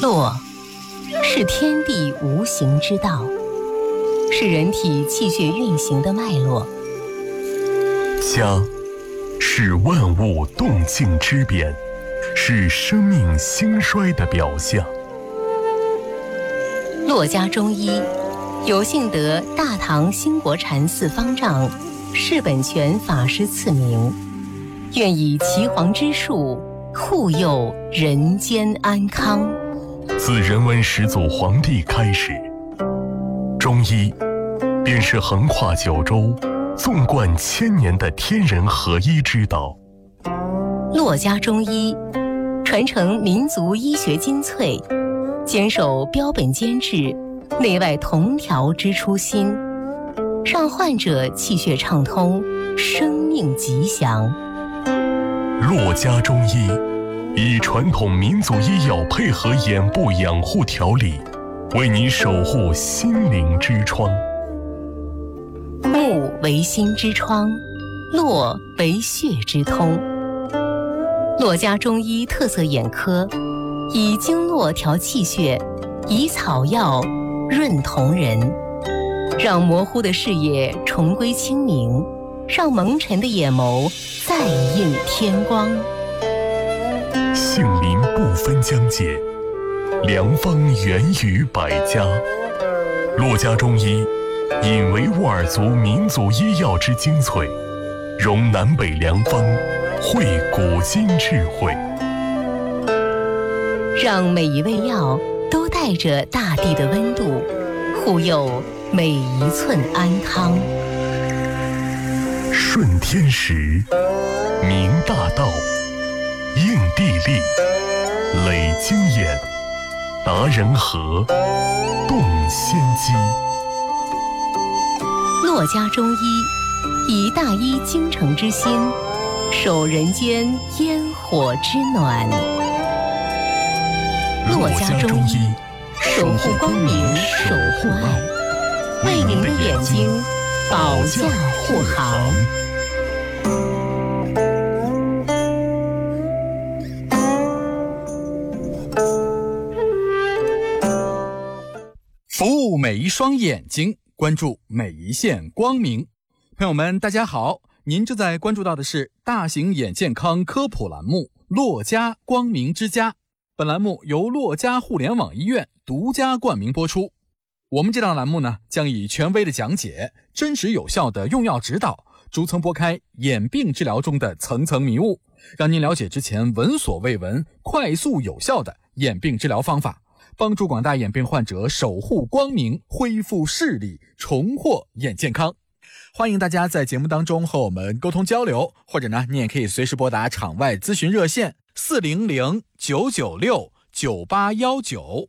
络是天地无形之道，是人体气血运行的脉络。 家是万物动静之变，是生命兴衰的表象。 络家中医有幸得大唐兴国禅寺方丈释本泉法师赐名，愿以岐黄之术护佑人间安康。 自人文始祖黄帝开始，中医便是横跨九州、纵贯千年的天人合一之道。 络家中医传承民族医学精粹，坚守标本兼治、内外同调之初心，让患者气血畅通，生命吉祥。 络家中医以传统民族医药配合眼部养护调理，为您守护心灵之窗。 目为心之窗，络为血之通。络家中医特色眼科，以经络调气血，以草药润瞳仁，让模糊的视野重归清明，让蒙尘的眼眸再映天光。 杏林不分疆界，良方源于百家。络家中医引维吾尔族民族医药之精粹，融南北良方，汇古今智慧， 让每一味药都带着大地的温度，护佑每一寸安康。 顺天时，明大道，应地利，累经验，达人和，动先机。 络家中医以大医精诚之心，守人间烟火之暖。络家中医守护光明，守护爱，为您的眼睛保驾护航。 服务每一双眼睛，关注每一线光明。朋友们大家好，您正在关注到的是大型眼健康科普栏目络家光明之家。本栏目由络家互联网医院独家冠名播出。我们这档栏目呢，将以权威的讲解、真实有效的用药指导，逐层拨开眼病治疗中的层层迷雾，让您了解之前闻所未闻、快速有效的眼病治疗方法，帮助广大眼病患者守护光明，恢复视力，重获眼健康。欢迎大家在节目当中和我们沟通交流，或者呢，你也可以随时拨打场外咨询热线400-996-9819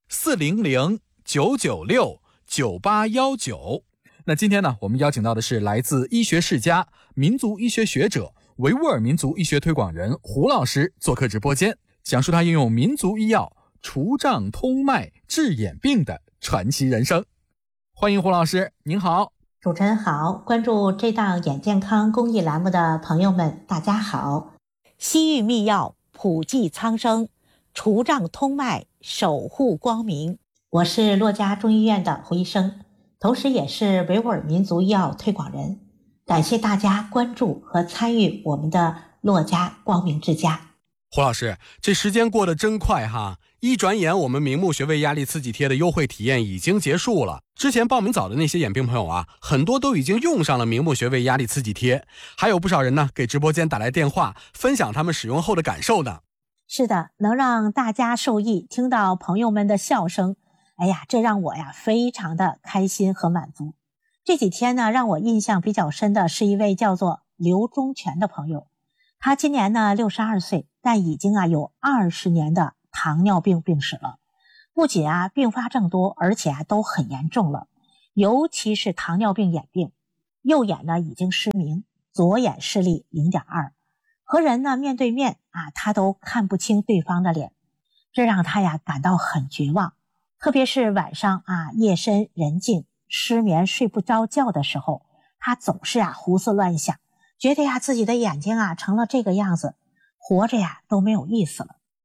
400-996-9819。那今天呢，我们邀请到的是来自医学世家、民族医学学者、维吾尔民族医学推广人胡老师做客直播间，讲述他应用民族医药除障通脉治眼病的传奇人生。欢迎胡老师，您好。 主持人好，关注这档眼健康公益栏目的朋友们大家好。西域秘药普济苍生，除障通脉守护光明。我是络家中医院的胡医生，同时也是维吾尔民族医药推广人。感谢大家关注和参与我们的络家光明之家。 胡老师，这时间过得真快哈！一转眼，我们明目学位压力刺激贴的优惠体验已经结束了。之前报名早的那些眼病朋友啊，很多都已经用上了明目学位压力刺激贴，还有不少人呢给直播间打来电话，分享他们使用后的感受呢。 是的，能让大家受益，听到朋友们的笑声，哎呀，这让我呀非常的开心和满足。这几天呢，让我印象比较深的是一位叫做刘忠全的朋友，他今年呢62岁，但已经有20年的糖尿病病史了。不仅并发症多，而且都很严重了，尤其是糖尿病眼病，右眼呢已经失明，左眼视力 0.2， 和人呢面对面他都看不清对方的脸，这让他感到很绝望。特别是晚上夜深人静，失眠睡不着觉的时候，他总是胡思乱想，觉得自己的眼睛成了这个样子，活着都没有意思了。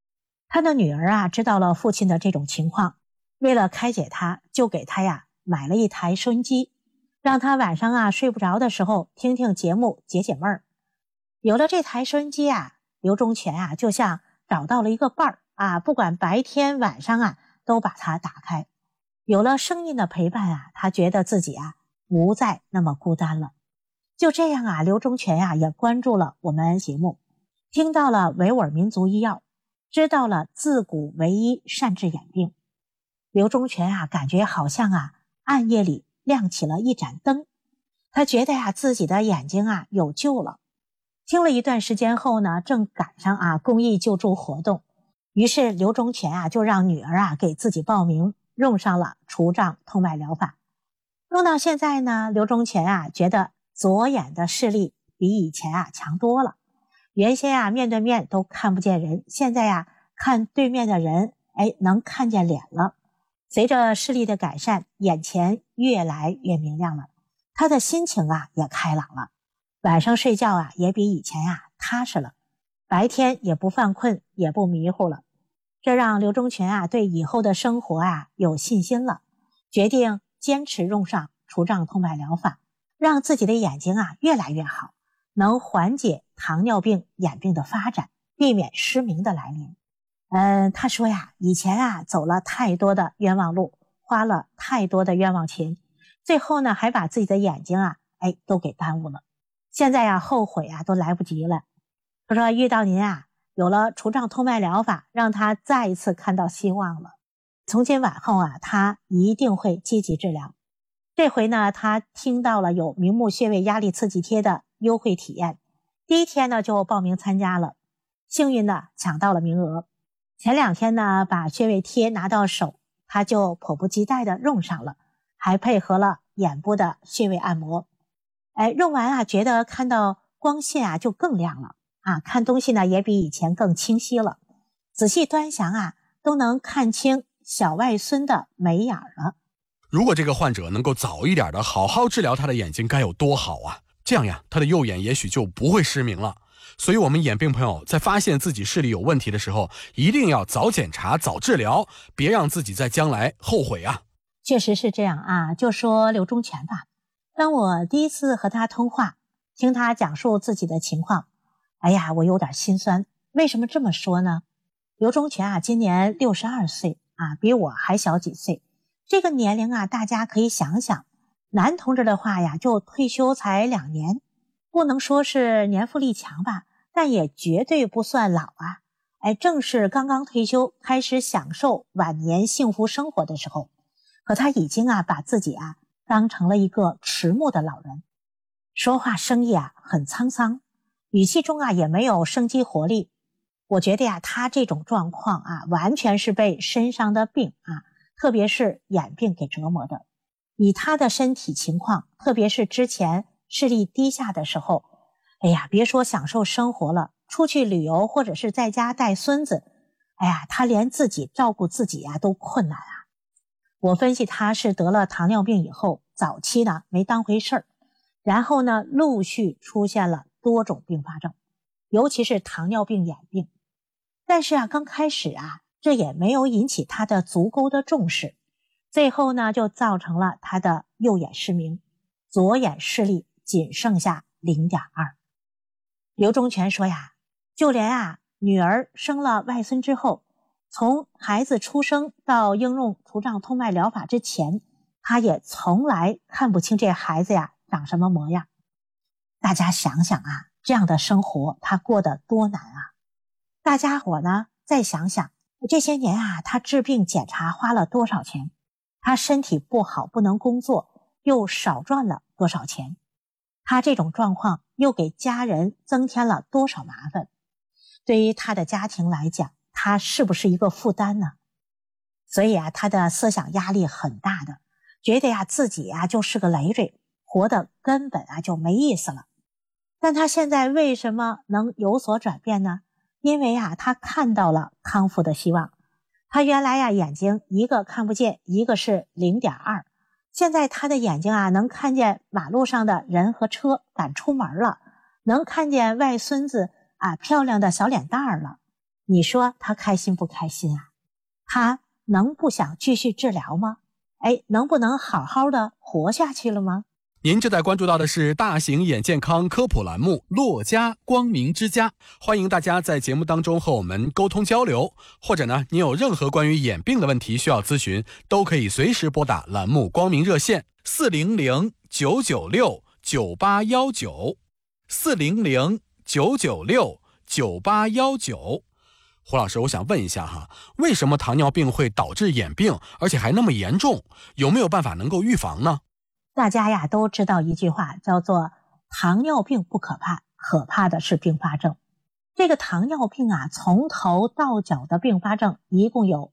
他的女儿啊知道了父亲的这种情况，为了开解他，就给他呀买了一台收音机，让他晚上啊睡不着的时候听听节目解解闷儿。有了这台收音机啊，刘忠全啊就像找到了一个伴儿啊，不管白天晚上啊都把它打开。有了声音的陪伴啊，他觉得自己啊不再那么孤单了。就这样啊，刘忠全啊也关注了我们节目，听到了维吾尔民族医药，知道了自古为医善治眼病。刘忠全啊感觉好像啊暗夜里亮起了一盏灯，他觉得呀自己的眼睛啊有救了。听了一段时间后呢，正赶上啊公益救助活动，于是刘忠全啊就让女儿啊给自己报名，用上了除障通脉疗法。用到现在呢，刘忠全啊觉得左眼的视力比以前啊强多了。原先啊面对面都看不见人，现在啊看对面的人能看见脸了。随着视力的改善，眼前越来越明亮了，他的心情啊也开朗了。晚上睡觉啊也比以前啊踏实了，白天也不犯困，也不迷糊了。这让刘忠全啊对以后的生活啊有信心了，决定坚持用上除障通脉疗法，让自己的眼睛啊越来越好，能缓解糖尿病眼病的发展，避免失明的来临。他说呀，以前啊走了太多的冤枉路，花了太多的冤枉钱，最后呢还把自己的眼睛啊都给耽误了。现在呀后悔啊都来不及了。他说遇到您啊，有了除障通脉疗法，让他再一次看到希望了。从今往后啊，他一定会积极治疗。这回呢，他听到了有明目穴位压力刺激贴的优惠体验，第一天呢就报名参加了，幸运的抢到了名额。前2天呢把穴位贴拿到手，他就迫不及待的用上了，还配合了眼部的穴位按摩。用完啊觉得看到光线啊就更亮了啊，看东西呢也比以前更清晰了，仔细端详啊都能看清小外孙的眉眼了。 如果这个患者能够早一点的好好治疗他的眼睛该有多好啊，这样呀他的右眼也许就不会失明了。所以我们眼病朋友在发现自己视力有问题的时候，一定要早检查早治疗，别让自己在将来后悔啊。 确实是这样啊，就说刘忠全吧，当我第一次和他通话，听他讲述自己的情况，我有点心酸。为什么这么说呢？刘忠全啊今年62岁啊，比我还小几岁。这个年龄啊大家可以想想，男同志的话呀就退休才2年，不能说是年富力强吧，但也绝对不算老啊。正是刚刚退休开始享受晚年幸福生活的时候，可他已经啊把自己啊当成了一个迟暮的老人，说话声音啊很沧桑，语气中啊也没有生机活力。我觉得呀他这种状况啊完全是被身上的病啊，特别是眼病给折磨的。以他的身体情况，特别是之前视力低下的时候，别说享受生活了，出去旅游或者是在家带孙子，他连自己照顾自己啊都困难啊。我分析他是得了糖尿病以后，早期呢没当回事儿，然后呢陆续出现了多种并发症，尤其是糖尿病眼病。但是啊刚开始啊这也没有引起他的足够的重视，最后呢就造成了他的右眼失明，左眼视力仅剩下 0.2。 刘忠全说呀，就连啊女儿生了外孙之后，从孩子出生到应用除障通脉疗法之前，他也从来看不清这孩子呀长什么模样。大家想想啊，这样的生活他过得多难啊。大家伙呢再想想，这些年啊他治病检查花了多少钱，他身体不好不能工作，又少赚了多少钱，他这种状况又给家人增添了多少麻烦。对于他的家庭来讲，他是不是一个负担呢？所以啊他的思想压力很大的，觉得呀自己啊就是个累赘，活得根本啊就没意思了。但他现在为什么能有所转变呢？因为啊他看到了康复的希望。他原来呀眼睛一个看不见，一个是 0.2， 现在他的眼睛啊能看见马路上的人和车，敢出门了，能看见外孙子啊漂亮的小脸蛋了。 你说他开心不开心啊？他能不想继续治疗吗？能不能好好的活下去了吗？ 您正在关注到的是大型眼健康科普栏目《骆家光明之家》，欢迎大家在节目当中和我们沟通交流，或者呢，您有任何关于眼病的问题需要咨询，都可以随时拨打栏目光明热线400-996-9819 400-996-9819。胡老师，我想问一下哈，为什么糖尿病会导致眼病，而且还那么严重？有没有办法能够预防呢？ 大家呀都知道一句话，叫做糖尿病不可怕，可怕的是并发症。这个糖尿病啊，从头到脚的并发症一共有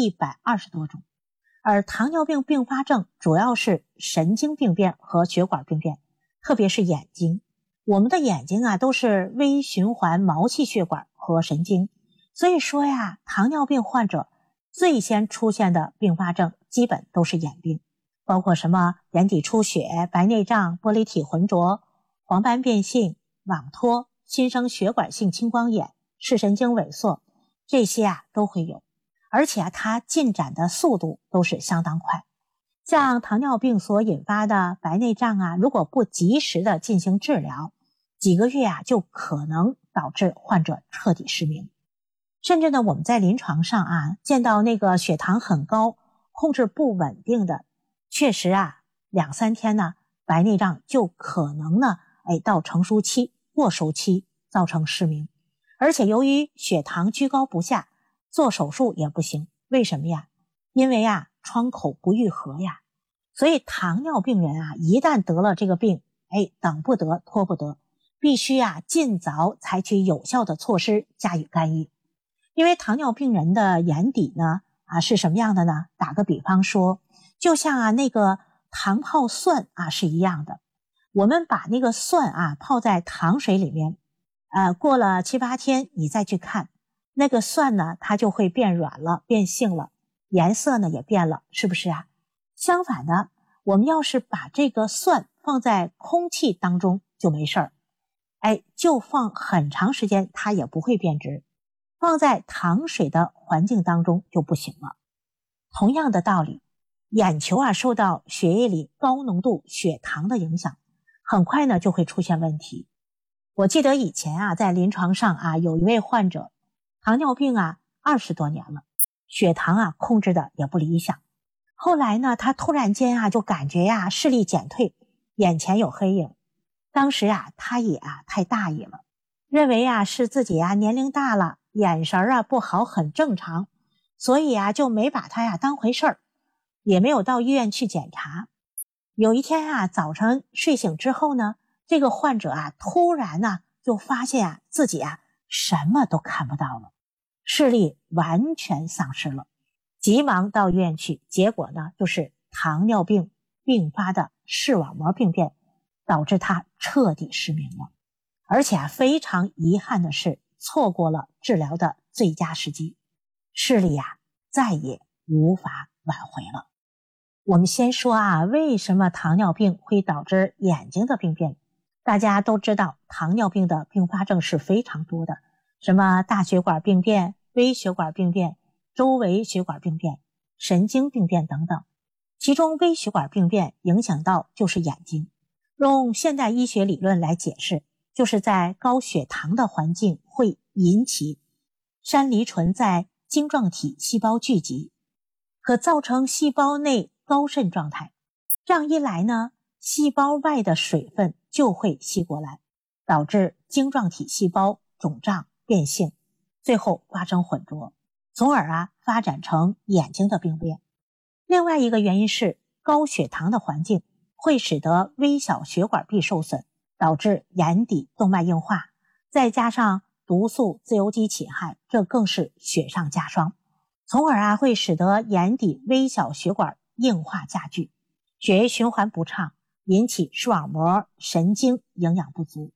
120多种，而糖尿病并发症主要是神经病变和血管病变，特别是眼睛。我们的眼睛啊都是微循环毛细血管和神经，所以说呀，糖尿病患者最先出现的并发症基本都是眼病，包括什么眼底出血、白内障、玻璃体浑浊、黄斑变性、网脱、新生血管性青光眼、视神经萎缩，这些啊都会有，而且它进展的速度都是相当快。像糖尿病所引发的白内障啊，如果不及时的进行治疗，几个月啊就可能导致患者彻底失明。甚至呢，我们在临床上啊见到那个血糖很高、控制不稳定的，确实啊2-3天呢，白内障就可能呢到成熟期、过熟期造成失明。而且由于血糖居高不下，做手术也不行。为什么呀？因为啊窗口不愈合呀。所以糖尿病人啊一旦得了这个病，等不得拖不得，必须啊尽早采取有效的措施加以干预。因为糖尿病人的眼底呢是什么样的呢？打个比方说，就像那个糖泡蒜是一样的。我们把那个蒜泡在糖水里面，过了7-8天你再去看，那个蒜呢它就会变软了，变性了，颜色呢也变了，是不是啊？相反的，我们要是把这个蒜放在空气当中就没事儿，就放很长时间它也不会变质，放在糖水的环境当中就不行了。同样的道理，眼球受到血液里高浓度血糖的影响，很快呢就会出现问题。我记得以前在临床上有一位患者，糖尿病20多年了，血糖控制的也不理想。后来呢，他突然间就感觉视力减退，眼前有黑影。当时他也太大意了，认为是自己年龄大了，眼神不好很正常，所以就没把他当回事儿，也没有到医院去检查。有一天早晨睡醒之后呢，这个患者突然就发现自己什么都看不到了，视力完全丧失了，急忙到医院去，结果呢就是糖尿病并发的视网膜病变，导致他彻底失明了。而且非常遗憾的是，错过了治疗的最佳时机，视力再也无法挽回了。我们先说为什么糖尿病会导致眼睛的病变？大家都知道糖尿病的并发症是非常多的，什么大血管病变、微血管病变、周围血管病变、神经病变等等。其中微血管病变影响到就是眼睛。用现代医学理论来解释，就是在高血糖的环境会引起山梨醇在晶状体细胞聚集，可造成细胞内高渗状态。这样一来呢，细胞外的水分就会吸过来，导致晶状体细胞肿胀变性，最后发生混浊，从而发展成眼睛的病变。另外一个原因是高血糖的环境会使得微小血管壁受损，导致眼底动脉硬化，再加上毒素自由基侵害，这更是雪上加霜，从而会使得眼底微小血管硬化加剧，血液循环不畅，引起视网膜神经营养不足，